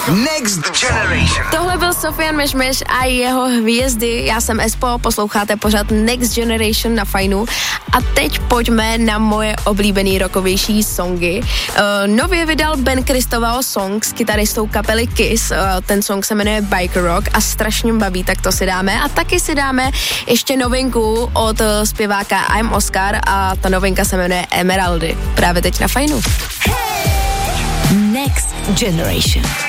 Next Generation. Tohle byl Sofian Mešmeš a jeho hvězdy. Já jsem Espo, posloucháte pořád Next Generation na Fajnu. A teď pojďme na moje oblíbený rockovější songy. Nově vydal Ben Cristobal song s kytaristou kapely Kiss. Ten song se jmenuje Biker Rock a strašně baví, tak to si dáme. A taky si dáme ještě novinku od zpěváka I'm Oscar a ta novinka se jmenuje Emeraldy. Právě teď na Fajnu. Next Generation.